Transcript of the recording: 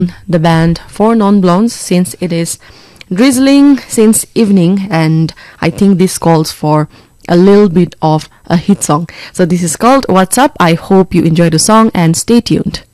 the band Four Non-Blondes since it is drizzling since evening, and I think this calls for a little bit of a hit song. So this is called What's Up. I hope you enjoy the song and stay tuned.